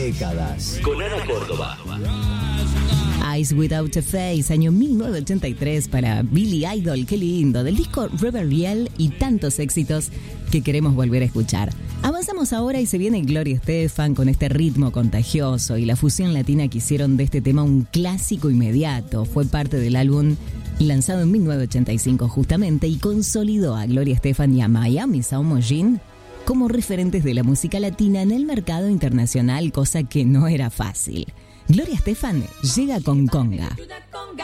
Décadas. Con Ana Córdoba. Eyes Without a Face, año 1983 para Billy Idol, qué lindo, del disco Rebel y tantos éxitos que queremos volver a escuchar. Avanzamos ahora y se viene Gloria Estefan con este ritmo contagioso y la fusión latina que hicieron de este tema un clásico inmediato. Fue parte del álbum lanzado en 1985 justamente y consolidó a Gloria Estefan y a Miami Sound Machine como referentes de la música latina en el mercado internacional, cosa que no era fácil. Gloria Estefan llega con Conga.